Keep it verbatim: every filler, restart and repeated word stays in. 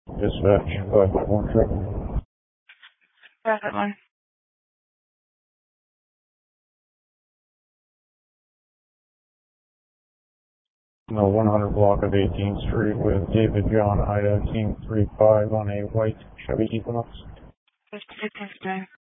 Dispatch, five one seven. Traffic one. No, one hundred block of eighteenth Street with David John Ida King three five on a white Chevy Equinox. fifty-six